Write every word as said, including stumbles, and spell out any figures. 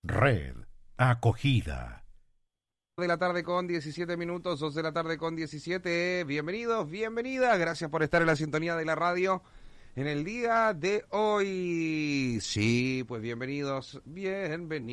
Red Acogida. De la tarde con diecisiete minutos, dos de la tarde con diecisiete. Bienvenidos, bienvenidas. Gracias por estar en la sintonía de la radio en el día de hoy. Sí, pues bienvenidos, bienvenidos.